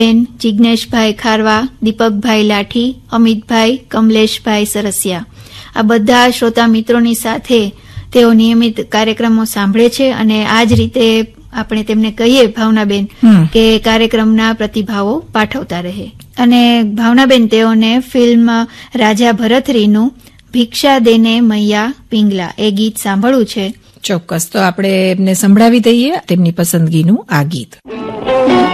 જિજ્ઞેશભાઈ ખારવા, દીપકભાઈ લાઠી, અમિતભાઈ, કમલેશભાઈ સરસિયા, આ બધા શ્રોતા મિત્રોની સાથે તેઓ નિયમિત કાર્યક્રમો સાંભળે છે અને આ જ રીતે આપણે તેમને કહીએ ભાવનાબેન કે કાર્યક્રમના પ્રતિભાવો પાઠવતા રહે. અને ભાવનાબેન તેઓને ફિલ્મ રાજા ભરથરીનું ભિક્ષા દેને મૈયા પિંગલા એ ગીત સાંભળવું છે. ચોક્કસ, તો આપણે એમને સંભળાવી દઈએ તેમની પસંદગીનું આ ગીત.